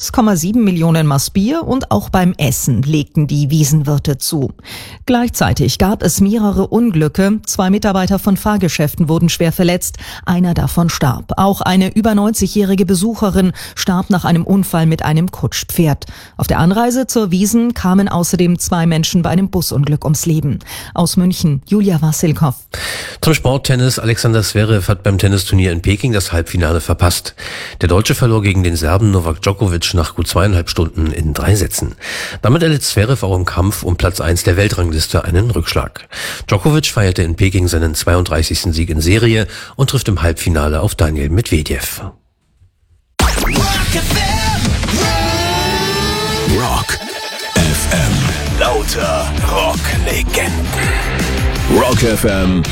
6,7 Millionen Maß Bier und auch beim Essen legten die Wiesenwirte zu. Gleichzeitig gab es mehrere Unglücke. 2 Mitarbeiter von Fahrgeschäften wurden schwer verletzt. Einer davon starb. Auch eine über 90-jährige Besucherin starb nach einem Unfall mit einem Kutschpferd. Auf der Anreise zur Wiesn kamen außerdem 2 Menschen bei einem Busunglück ums Leben. Aus München, Julia Wassilkow. Zum Sporttennis. Alexander Zverev hat beim Tennisturnier in Peking das Halbfinale verpasst. Der Deutsche verlor gegen den Serben Novak Djokovic nach gut 2,5 Stunden in 3 Sätzen. Damit erlitt Zverev auch im Kampf um Platz 1 der Weltrangliste einen Rückschlag. Djokovic feierte in Peking seinen 32. Sieg in Serie und trifft im Halbfinale auf Daniil Medvedev. Rock FM. Lauter Rocklegenden. Rock FM